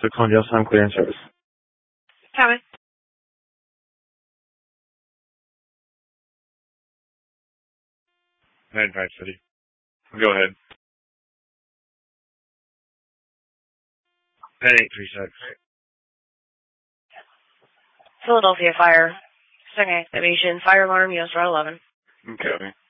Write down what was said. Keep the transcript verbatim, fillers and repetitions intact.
So Condell Sound Clearance Service. Coming. nine five City. Go ahead. ten eight three six. Philadelphia Fire. Second activation. Fire alarm, U S Route eleven. Okay.